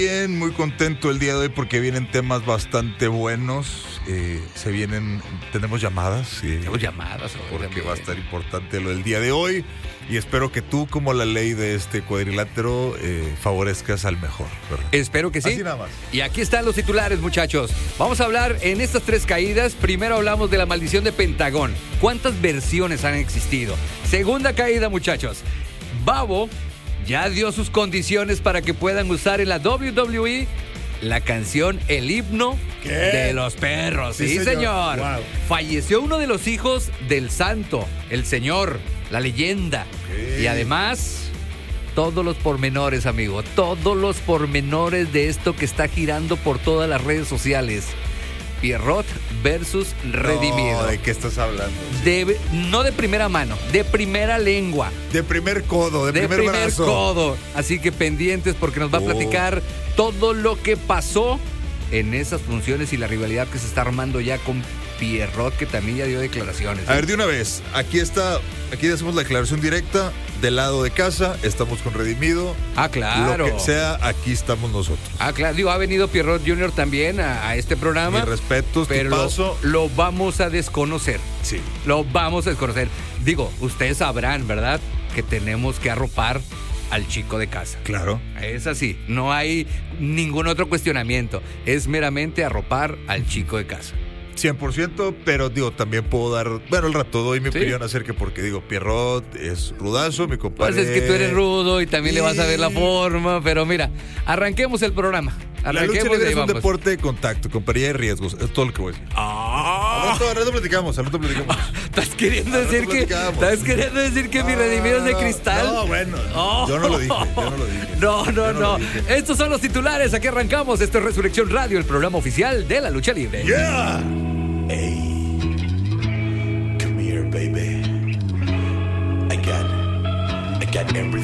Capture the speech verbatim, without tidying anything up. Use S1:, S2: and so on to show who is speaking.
S1: Bien, muy contento el día de hoy porque vienen temas bastante buenos. Eh, se vienen, tenemos llamadas. Eh,
S2: tenemos llamadas.
S1: Porque también va a estar importante lo del día de hoy. Y espero que tú, como la ley de este cuadrilátero, eh, favorezcas al mejor, ¿verdad?
S2: Espero que sí.
S1: Así nada más.
S2: Y aquí están los titulares, muchachos. Vamos a hablar en estas tres caídas. Primero hablamos de la maldición de Pentagón. ¿Cuántas versiones han existido? Segunda caída, muchachos. Babo ya dio sus condiciones para que puedan usar en la doble u doble u E la canción El Himno
S1: ¿Qué?
S2: de los Perros. Sí,
S1: Sí,
S2: señor.
S1: señor. Wow.
S2: Falleció uno de los hijos del santo, el señor, la leyenda.
S1: ¿Qué?
S2: Y además, todos los pormenores, amigo, todos los pormenores de esto que está girando por todas las redes sociales. Pierrot versus Redimido.
S1: No, ¿de qué estás hablando?
S2: De, no de primera mano, de primera lengua.
S1: De primer codo, de,
S2: De
S1: primer,
S2: primer
S1: brazo.
S2: codo. Así que pendientes porque nos va a
S1: Oh.
S2: platicar todo lo que pasó en esas funciones y la rivalidad que se está armando ya con Pierrot, que también ya dio declaraciones.
S1: A ver, de una vez, aquí está, aquí hacemos la declaración directa. Del lado de casa, estamos con Redimido.
S2: Ah, claro.
S1: Lo que sea, aquí estamos nosotros.
S2: Ah, claro. Digo, ha venido Pierrot junior también a, a este programa.
S1: Mis respetos,
S2: pero
S1: tu
S2: lo,
S1: paso.
S2: lo vamos a desconocer.
S1: Sí.
S2: Lo vamos a desconocer. Digo, ustedes sabrán, ¿verdad?, que tenemos que arropar al chico de casa.
S1: Claro.
S2: Es así. No hay ningún otro cuestionamiento. Es meramente arropar al chico de casa.
S1: cien por ciento, pero digo, también puedo dar, bueno, al rato doy mi
S2: ¿Sí?
S1: opinión acerca porque digo, Pierrot es rudazo, mi compadre.
S2: Pues es que tú eres rudo y también
S1: Sí.
S2: le vas a ver la forma, pero mira, arranquemos el programa.
S1: La lucha
S2: Arranquemos
S1: libre
S2: y
S1: es un
S2: vamos.
S1: deporte de contacto, compañía de riesgos, es todo lo que voy a decir. Al
S2: ¡Ah!
S1: rato, al rato platicamos, al rato platicamos.
S2: ¿Estás queriendo
S1: Al rato
S2: decir que
S1: platicamos.
S2: estás queriendo decir que mi redimido es de cristal?
S1: No, bueno,
S2: Oh.
S1: yo no lo dije, yo no lo dije.
S2: No, no,
S1: Yo
S2: no.
S1: lo dije.
S2: Estos son los titulares. Aquí arrancamos. Esto es Resurrección Radio, el programa oficial de la lucha libre.
S1: Yeah. Ey.